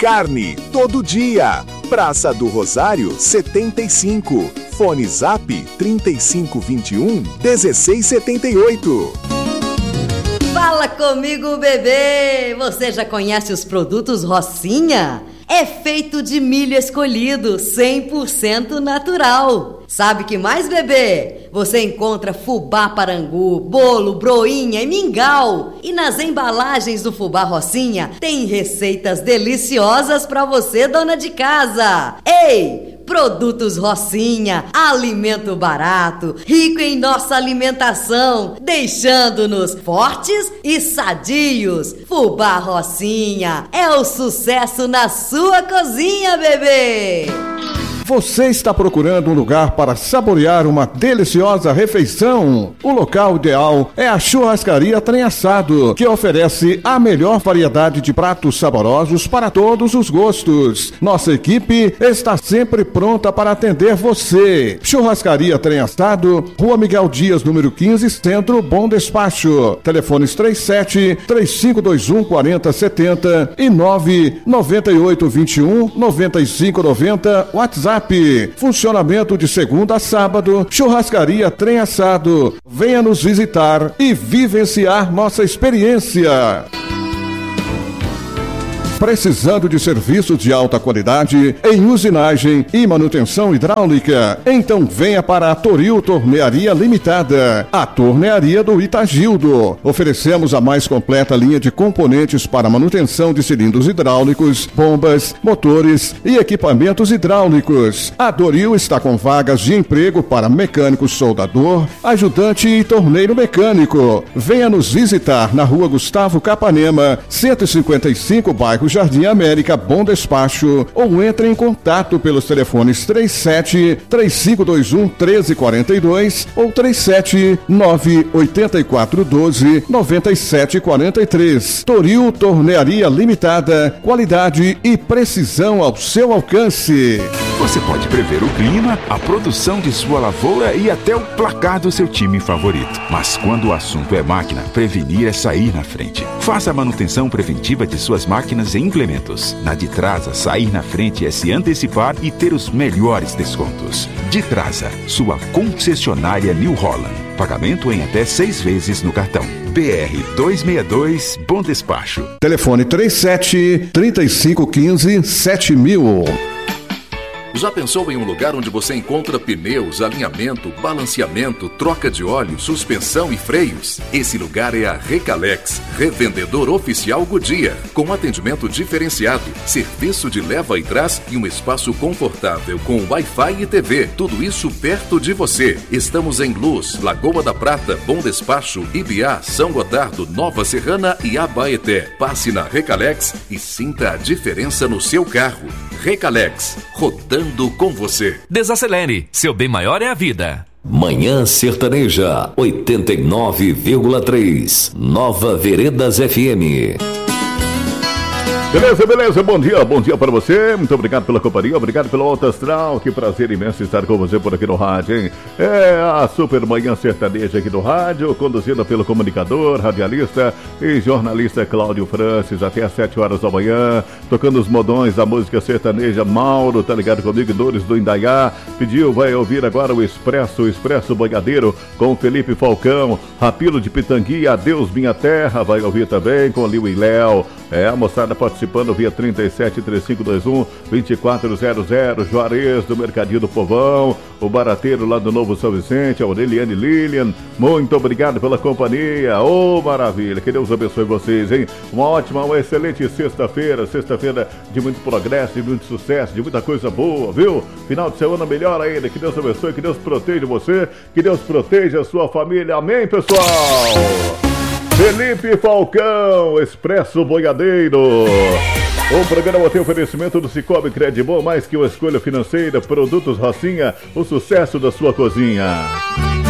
Carne, todo dia. Praça do Rosário, 75. Fone Zap, 3521-1678. Fala comigo, bebê! Você já conhece os produtos Rocinha? É feito de milho escolhido, 100% natural. Sabe que mais, bebê? Você encontra fubá parangu, bolo, broinha e mingau. E nas embalagens do fubá Rocinha tem receitas deliciosas para você, dona de casa. Ei! Produtos Rocinha, alimento barato, rico em nossa alimentação, deixando-nos fortes e sadios. Fubá Rocinha é o sucesso na sua cozinha, bebê! Você está procurando um lugar para saborear uma deliciosa refeição? O local ideal é a Churrascaria Trem Assado, que oferece a melhor variedade de pratos saborosos para todos os gostos. Nossa equipe está sempre pronta para atender você. Churrascaria Trem Assado, Rua Miguel Dias, número 15, Centro, Bom Despacho. Telefones 37-3521-4070 e 99821-9590, WhatsApp. Funcionamento de segunda a sábado. Churrascaria Trem Assado. Venha nos visitar e vivenciar nossa experiência. Precisando de serviços de alta qualidade em usinagem e manutenção hidráulica? Então venha para a Toril Tornearia Limitada, a tornearia do Itagildo. Oferecemos a mais completa linha de componentes para manutenção de cilindros hidráulicos, bombas, motores e equipamentos hidráulicos. A Toril está com vagas de emprego para mecânico soldador, ajudante e torneiro mecânico. Venha nos visitar na Rua Gustavo Capanema, 155, bairro Jardim América, Bom Despacho, ou entre em contato pelos telefones 37-3521-1342 ou 37-98412-9743. Toril Tornearia Limitada, qualidade e precisão ao seu alcance. Você pode prever o clima, a produção de sua lavoura e até o placar do seu time favorito. Mas quando o assunto é máquina, prevenir é sair na frente. Faça a manutenção preventiva de suas máquinas e implementos. Na Ditrasa, sair na frente é se antecipar e ter os melhores descontos. Ditrasa, sua concessionária New Holland. Pagamento em até 6 vezes no cartão. BR 262, Bom Despacho. Telefone 37-3515-7000. Já pensou em um lugar onde você encontra pneus, alinhamento, balanceamento, troca de óleo, suspensão e freios? Esse lugar é a Recalex, revendedor oficial Goodyear, com atendimento diferenciado, serviço de leva e trás e um espaço confortável com Wi-Fi e TV. Tudo isso perto de você. Estamos em Luz, Lagoa da Prata, Bom Despacho, Ibiá, São Gotardo, Nova Serrana e Abaeté. Passe na Recalex e sinta a diferença no seu carro. Recalex, rodando com você. Desacelere, seu bem maior é a vida. Manhã Sertaneja, 89,3. Nova Veredas FM. Beleza, bom dia para você, muito obrigado pela companhia, obrigado pelo Alto Astral, que prazer imenso estar com você por aqui no rádio, hein? É a Super Manhã Sertaneja aqui no rádio, conduzida pelo comunicador, radialista e jornalista Cláudio Francis, até às 7 horas da manhã, tocando os modões da música sertaneja. Mauro, tá ligado comigo, Dores do Indaiá, pediu, vai ouvir agora o Expresso Boiadeiro, com Felipe Falcão, Rapilo de Pitangui, Adeus Minha Terra, vai ouvir também com Liu e Léo. A moçada participando via 37-3521-2400, Juarez do Mercadinho do Povão, o Barateiro lá do Novo São Vicente, a Aureliane Lilian, muito obrigado pela companhia, maravilha, que Deus abençoe vocês, hein? Uma excelente sexta-feira de muito progresso, de muito sucesso, de muita coisa boa, viu? Final de semana melhor ainda, que Deus abençoe, que Deus proteja você, que Deus proteja a sua família, amém, pessoal? Felipe Falcão, Expresso Boiadeiro. O programa tem oferecimento do Cicobi Credibon, mais que uma escolha financeira. Produtos Rocinha, o sucesso da sua cozinha.